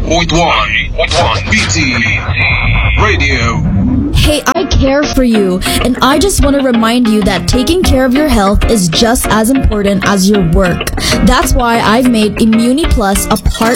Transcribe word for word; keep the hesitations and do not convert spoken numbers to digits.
point one B T Radio. Hey, I care for you, and I just want to remind you that taking care of your health is just as important as your work. That's why I've made Immuni Plus a part